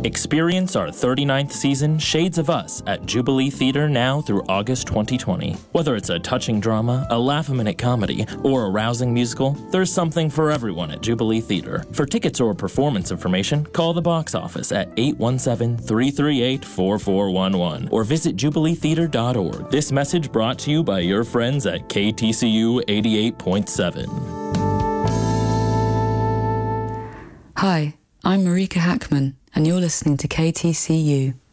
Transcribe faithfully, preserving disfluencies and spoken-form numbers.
Experience our thirty-ninth season, Shades of Us, at Jubilee Theater now through August twenty twenty. Whether it's a touching drama, a laugh-a-minute comedy, or a rousing musical, there's something for everyone at Jubilee Theater. For tickets or performance information, call the box office at eight one seven, three three eight, four four one one or visit jubilee theater dot org. This message brought to you by your friends at K T C U eighty-eight point seven. Hi, I'm Marika Hackman, and you're listening to K T C U.